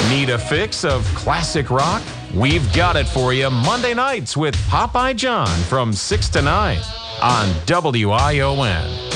Need a fix of classic rock? We've got it for you Monday nights with Popeye John from 6 to 9 on WION.